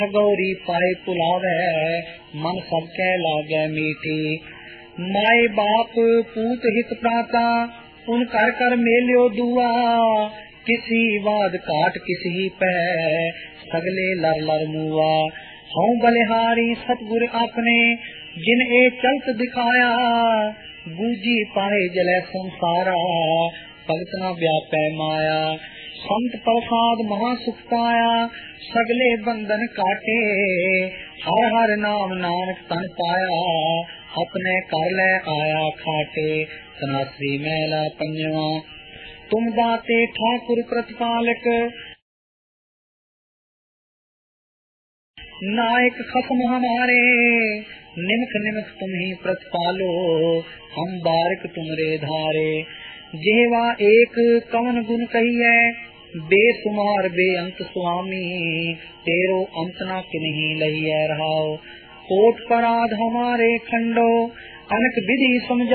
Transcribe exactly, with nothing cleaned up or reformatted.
गौरी पाए पुलावे मन सबके लागे मीठी। माए बाप पूत हित प्राता उन कर कर मेल्यो दुआ। किसी वाद काट किसी पे सगले लर लर मुआ। हूँ बलिहारी सतगुर अपने जिन ए चलत दिखाया। बूझी पाए जले संसारा भगत न व्यापै माया। संत प्रसाद महासुख पाया सगले बंधन काटे। हर हर नाम नानक तन पाया अपने कर ले आया खाटे। सनासी मैला पंजवा तुम दाते ठाकुर प्रतिपालक। नायक खसम हमारे निमख निमख तुम ही प्रतिपालो। हम बारिक तुमरे धारे जेवा एक कवन गुण कहिए। बेसुमार बेअंत स्वामी तेरो अंत न किन्हीं लहिए रहाओ। कोट पराध हमारे खंडो अनक विधि समझा।